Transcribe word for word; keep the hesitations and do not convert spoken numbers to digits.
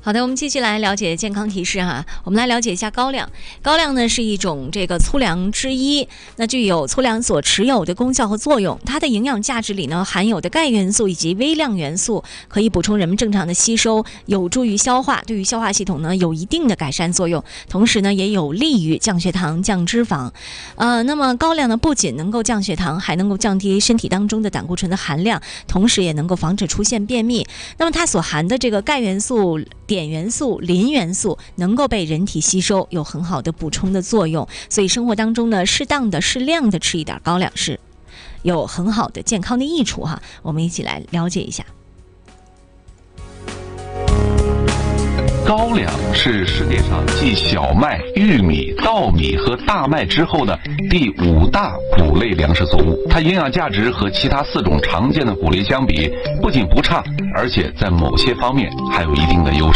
好的，我们继续来了解健康提示哈。我们来了解一下高粱。高粱呢是一种这个粗粮之一，那具有粗粮所持有的功效和作用。它的营养价值里呢含有的钙元素以及微量元素，可以补充人们正常的吸收，有助于消化，对于消化系统呢有一定的改善作用。同时呢也有利于降血糖、降脂肪。呃，那么高粱呢不仅能够降血糖，还能够降低身体当中的胆固醇的含量，同时也能够防止出现便秘。那么它所含的这个钙元素、碘元素、磷元素能够被人体吸收，有很好的补充的作用。所以生活当中呢，适当的、适量的吃一点高粱是有很好的健康的益处哈。我们一起来了解一下。 高粱是世界上继小麦、玉米、稻米和大麦之后的第五大谷类粮食作物。它营养价值和其他四种常见的谷类相比，不仅不差，而且在某些方面还有一定的优势。